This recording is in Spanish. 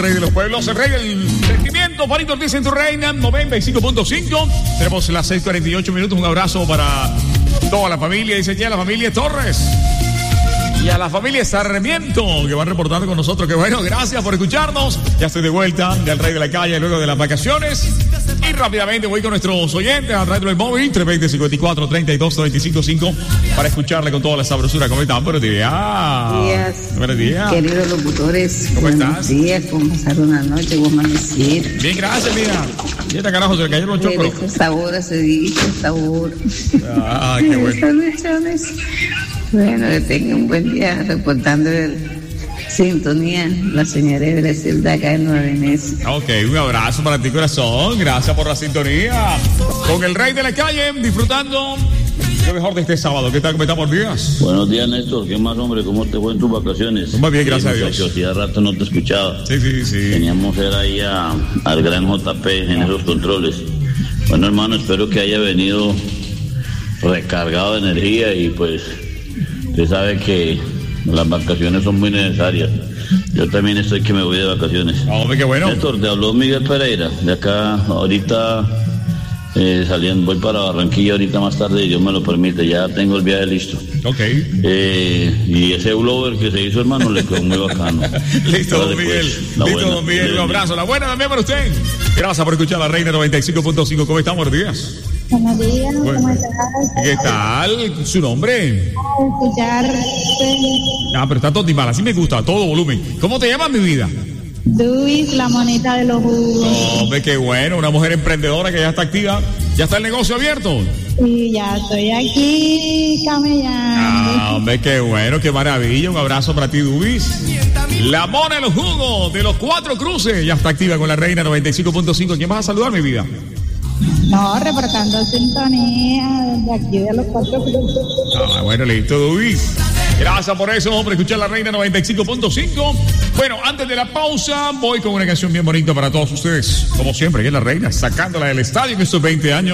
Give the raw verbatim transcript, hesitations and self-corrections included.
Rey de los pueblos, el rey del sentimiento, Juanito Ortiz en tu reina, noventa y cinco punto cinco. Tenemos las seis cuarenta y ocho minutos. Un abrazo para toda la familia, dice ya la familia Torres. Y a la familia Sarmiento, que van reportando con nosotros. Que bueno, gracias por escucharnos. Ya estoy de vuelta del Rey de la Calle luego de las vacaciones. Y rápidamente voy con nuestros oyentes a través del móvil tres veinte, cincuenta y cuatro, treinta y dos, veinticinco, cinco para escucharle con toda la sabrosura. ¿Cómo están? Buenos días. Buenos días. Buenos días. Queridos locutores. ¿Cómo buenos estás? Buenos días. ¿Cómo pasaron una noche? ¿Cómo amanecieron? Bien, gracias, mira. Y esta carajo se le cayeron los chocos. Ese sabor, ese dicho, sabor. Ah, qué bueno. Bueno, que tengan un buen día reportando el sintonía, la señora Brasil de acá en Nueva Venecia. Ok, un abrazo para ti, corazón. Gracias por la sintonía. Con el Rey de la Calle, disfrutando lo mejor de este sábado. ¿Qué tal? ¿Cómo estamos, días? Buenos días, Néstor. ¿Qué más, hombre? ¿Cómo te fue en tus vacaciones? Muy bien, gracias sí, a Dios. Muchachos, ya rato no te escuchaba. Sí, sí, sí. Teníamos que ir ahí a, al gran J P en esos controles. Bueno, hermano, espero que haya venido recargado de energía y pues usted sabe que las vacaciones son muy necesarias. Yo también estoy que me voy de vacaciones. Hombre, qué bueno. Néstor, te habló Miguel Pereira. De acá, ahorita eh, saliendo, voy para Barranquilla ahorita más tarde, Dios me lo permite. Ya tengo el viaje listo. Ok. Eh, y ese blower que se hizo, hermano, le quedó muy bacano. Listo, don Vale, Miguel. Pues, Listo, buena. don Miguel. Un abrazo. La buena también para usted. Gracias por escuchar la Reina noventa y cinco punto cinco. ¿Cómo estamos? Buenos días. Buenos días, Bueno. ¿cómo estás? ¿Qué tal? ¿Su nombre? Escuchar Ah, pero está todo mal. Así me gusta, a todo volumen. ¿Cómo te llamas, mi vida? Duis, la monita de los jugos. Hombre, qué bueno. Una mujer emprendedora que ya está activa. ¿Ya está el negocio abierto? Y ya estoy aquí camellando. Ah, hombre, qué bueno, qué maravilla. Un abrazo para ti, Dubis. La mona de los jugos de los Cuatro Cruces. Ya está activa con la Reina noventa y cinco punto cinco. ¿Quién vas a saludar, mi vida? No, reportando sintonía de aquí de los Cuatro Cruces. Ah, bueno, listo, Dubis. Gracias por eso, hombre, escuchar la Reina noventa y cinco punto cinco. Bueno, antes de la pausa, voy con una canción bien bonita para todos ustedes. Como siempre, aquí es la Reina, sacándola del estadio en estos veinte años.